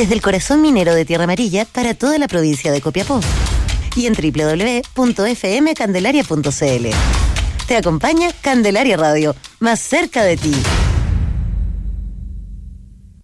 desde el corazón minero de Tierra Amarilla para toda la provincia de Copiapó. Y en www.fmcandelaria.cl. Te acompaña Candelaria Radio, más cerca de ti.